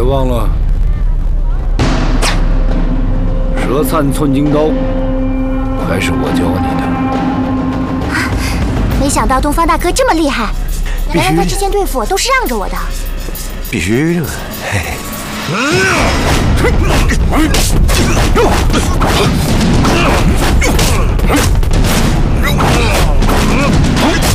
忘了，蛇灿寸金刀还是我教你的。 没想到东方大哥这么厉害，原来他之前对付我都是让着我的。 必须的，嘿嘿。 啊！